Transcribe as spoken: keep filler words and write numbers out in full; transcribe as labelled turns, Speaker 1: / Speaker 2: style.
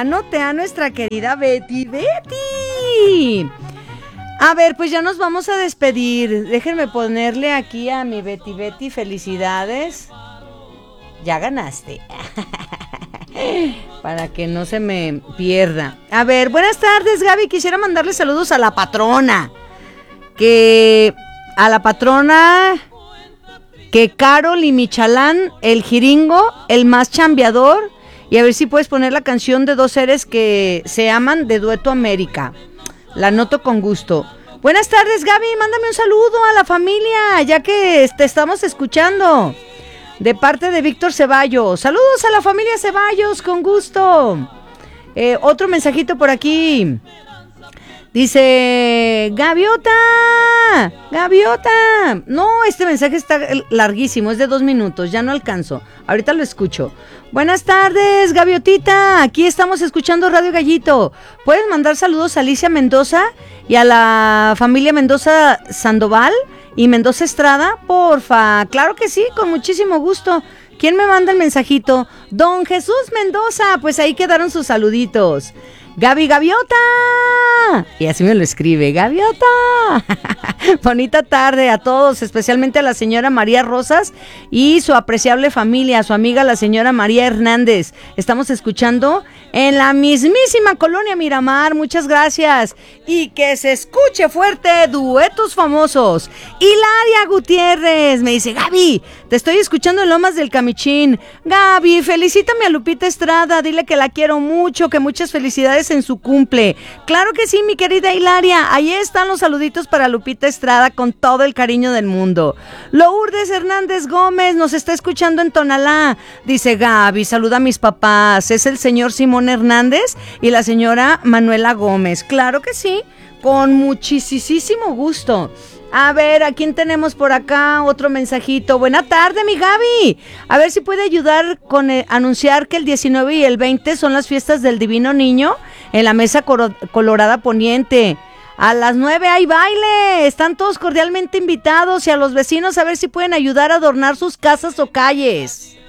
Speaker 1: anoté a nuestra querida Betty. ¡Betty! A ver, pues ya nos vamos a despedir. Déjenme ponerle aquí a mi Betty. Betty, felicidades. Ya ganaste. Para que no se me pierda. A ver, buenas tardes, Gaby. Quisiera mandarle saludos a la patrona. Que a la patrona... Que Carol y Michalán, el jiringo, el más chambeador, y a ver si puedes poner la canción de dos seres que se aman de Dueto América. La anoto con gusto. Buenas tardes, Gaby, mándame un saludo a la familia, ya que te estamos escuchando. De parte de Víctor Ceballos. Saludos a la familia Ceballos, con gusto. Eh, otro mensajito por aquí. Dice, Gaviota, Gaviota. No, este mensaje está larguísimo, es de dos minutos, ya no alcanzo. Ahorita lo escucho. Buenas tardes, Gaviotita. Aquí estamos escuchando Radio Gallito. ¿Puedes mandar saludos a Alicia Mendoza y a la familia Mendoza Sandoval y Mendoza Estrada? Porfa, claro que sí, con muchísimo gusto. ¿Quién me manda el mensajito? Don Jesús Mendoza. Pues ahí quedaron sus saluditos. Gaby Gaviota. Y así me lo escribe, Gaviota. Bonita tarde a todos, especialmente a la señora María Rosas y su apreciable familia, a su amiga la señora María Hernández. Estamos escuchando en la mismísima colonia Miramar, muchas gracias. Y que se escuche fuerte, duetos famosos. Hilaria Gutiérrez me dice, Gaby, te estoy escuchando en Lomas del Camichín. Gaby, felicítame a Lupita Estrada, dile que la quiero mucho, que muchas felicidades en su cumple. Claro que sí, mi querida Hilaria, ahí están los saluditos para Lupita Estrada con todo el cariño del mundo. Lourdes Hernández Gómez nos está escuchando en Tonalá. Dice, Gaby, saluda a mis papás, es el señor Simón Hernández y la señora Manuela Gómez. Claro que sí, con muchísimo gusto. A ver, ¿a quién tenemos por acá? Otro mensajito. Buena tarde, mi Gaby. A ver si puede ayudar con el, anunciar que el diecinueve y el veinte son las fiestas del Divino Niño en la Mesa Coro- Colorada Poniente. A las nueve hay baile. Están todos cordialmente invitados y a los vecinos a ver si pueden ayudar a adornar sus casas o calles.